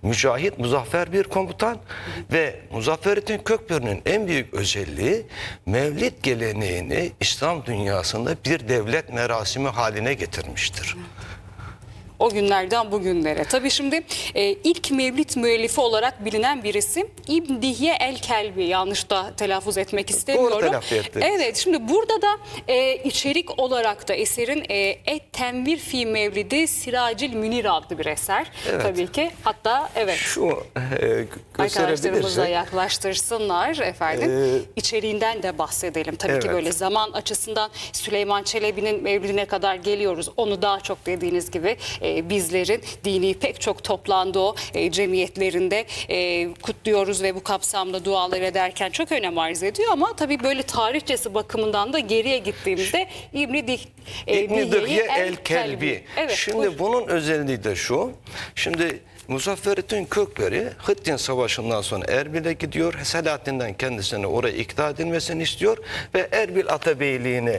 mücahit, muzaffer bir komutan ve Muzafferettin Kökbörü'nün en büyük özelliği Mevlid geleneğini İslam dünyasında bir devlet merasimi haline getirmiştir. O günlerden bugünlere. Tabii şimdi ilk Mevlid müellifi olarak bilinen birisi İbn Dihye el-Kelbi. Yanlış da telaffuz etmek istemiyorum. Doğru telaffuz ettiniz. Evet, şimdi burada da içerik olarak da eserin Et-Tenvir fi Mevlidi Siracil Münir adlı bir eser. Evet. Tabii ki. Hatta evet. Şu Arkadaşlarımız da gösterebilirsek. yaklaştırsınlar efendim. İçeriğinden de bahsedelim. Tabii ki Evet. böyle zaman açısından Süleyman Çelebi'nin Mevlidine kadar geliyoruz. Onu daha çok dediğiniz gibi bizlerin dini pek çok toplandığı o cemiyetlerinde kutluyoruz ve bu kapsamda dualar ederken çok önem arz ediyor. Ama tabii böyle tarihçesi bakımından da geriye gittiğimizde İbn-i Dihye el-Kelbi. Evet, Şimdi buyurun. bunun özelliği de şu. Şimdi Muzafferettin Kökbörü Hıttin Savaşı'ndan sonra Erbil'e gidiyor. Selahaddin'den kendisine oraya ikna edilmesini istiyor ve Erbil Atabeyliğini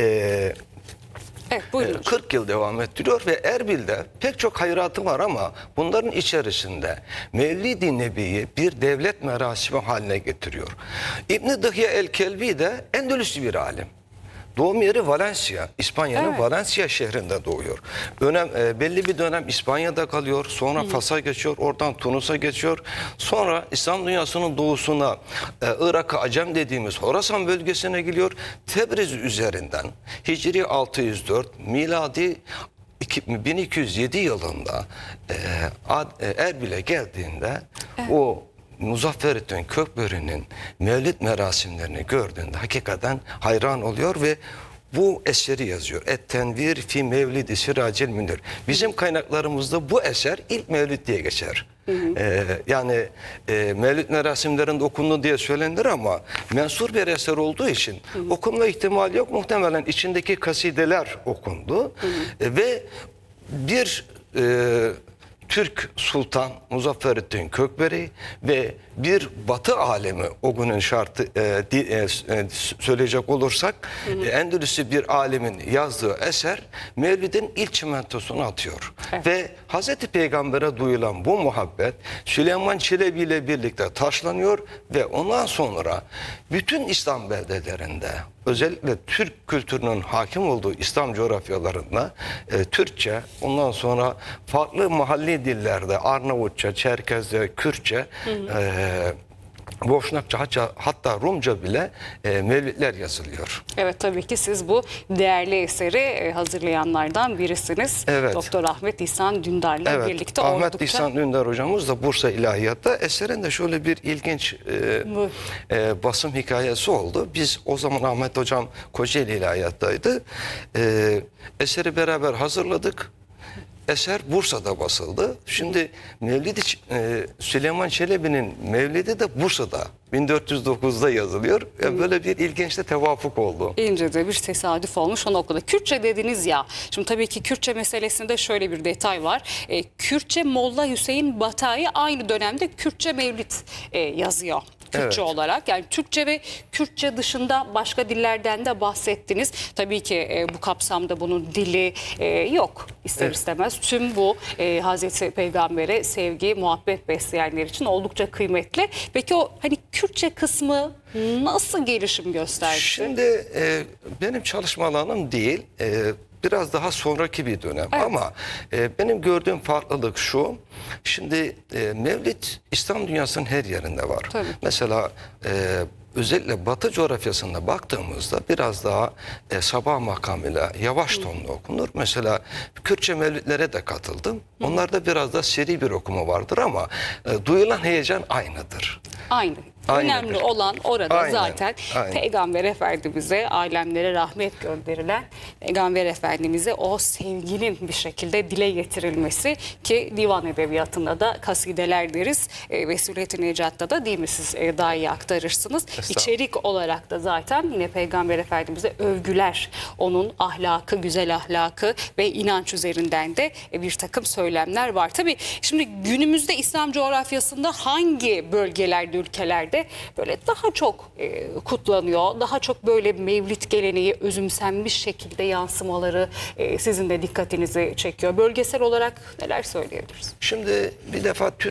Evet, buyurun. 40 yıl devam ettiriyor ve Erbil'de pek çok hayratı var ama bunların içerisinde Mevlid-i Nebi'yi bir devlet merasimi haline getiriyor. İbn-i Dihye el-Kelbi de Endülüslü bir alim. Doğum yeri Valencia, İspanya'nın Evet. Valencia şehrinde doğuyor. Belli bir dönem İspanya'da kalıyor, sonra Fas'a geçiyor, oradan Tunus'a geçiyor. Sonra İslam dünyasının doğusuna, Irak'a Acem dediğimiz Horasan bölgesine gidiyor. Tebriz üzerinden Hicri 604, miladi 1207 yılında Erbil'e geldiğinde o Muzafferettin Kökbörü'nün Mevlid merasimlerini gördüğünde hakikaten hayran oluyor ve bu eseri yazıyor. Et-Tenvir fi Mevlidi Siracil Münir. Bizim kaynaklarımızda bu eser ilk Mevlid diye geçer. Yani Mevlid merasimlerinde okundu diye söylenir ama mensur bir eser olduğu için okunma ihtimali yok. Muhtemelen içindeki kasideler okundu. Ve bir Türk Sultan Muzafferettin Kökbörü ve bir Batı alemi o günün şartı söyleyecek olursak Endülüs'ü bir alemin yazdığı eser Mevlid'in ilk çimentosunu atıyor. Evet. Ve Hazreti Peygamber'e duyulan bu muhabbet Süleyman Çelebi ile birlikte taşlanıyor ve ondan sonra bütün İslam beldelerinde özellikle Türk kültürünün hakim olduğu İslam coğrafyalarında Türkçe, ondan sonra farklı mahalli dillerde Arnavutça, Çerkezce, Kürtçe, Boşnakça, hatta Rumca bile mevlidler yazılıyor. Evet, tabii ki siz bu değerli eseri hazırlayanlardan birisiniz. Evet. Doktor Ahmet İhsan Dündar'la Evet, birlikte Ahmet oldukça... İhsan Dündar hocamız da Bursa İlahiyat'ta. Eserin de şöyle bir ilginç basım hikayesi oldu. Biz o zaman Ahmet hocam Kocaeli İlahiyat'taydı. Eseri beraber hazırladık. Eser Bursa'da basıldı. Şimdi Süleyman Çelebi'nin Mevlidi de Bursa'da 1409'da yazılıyor. Böyle bir ilginç de tevafuk oldu. İnce de bir tesadüf olmuş o noktada. Kürtçe dediniz ya. Şimdi tabii ki Kürtçe meselesinde şöyle bir detay var. Kürtçe Molla Hüseyin Batai aynı dönemde Kürtçe Mevlid yazıyor. Kürtçe Evet. olarak. Yani Türkçe ve Kürtçe dışında başka dillerden de bahsettiniz. Tabii ki bu kapsamda bunun dili yok ister istemez. Tüm bu Hazreti Peygamber'e sevgi, muhabbet besleyenler için oldukça kıymetli. Peki o hani Kürtçe kısmı nasıl gelişim gösterdi? Şimdi benim çalışma alanım değil. Biraz daha sonraki bir dönem. Evet. Ama benim gördüğüm farklılık şu. Şimdi Mevlid İslam dünyasının her yerinde var. Tabii. Mesela özellikle Batı coğrafyasında baktığımızda biraz daha sabah makamıyla yavaş tonlu okunur. Mesela Kürtçe mevlidlere de katıldım. Onlarda biraz da seri bir okuma vardır ama duyulan heyecan aynıdır. Aynı. Aynıdır. Önemli olan orada Aynen, zaten aynen. Peygamber Efendimiz'e, alemlere rahmet gönderilen Peygamber Efendimiz'e o sevginin bir şekilde dile getirilmesi ki divan edebiyatında da kasideler deriz. Vesulet-i Necat'ta da değil mi siz daha iyi aktarırsınız. İçerik olarak da zaten yine Peygamber Efendimiz'e övgüler, onun ahlakı, güzel ahlakı ve inanç üzerinden de bir takım söylemler var. Tabii şimdi günümüzde İslam coğrafyasında hangi bölgelerde, ülkelerde böyle daha çok kutlanıyor, daha çok böyle mevlid geleneği özümsenmiş şekilde yansımaları sizin de dikkatinizi çekiyor. Bölgesel olarak neler söyleyebiliriz? Şimdi bir defa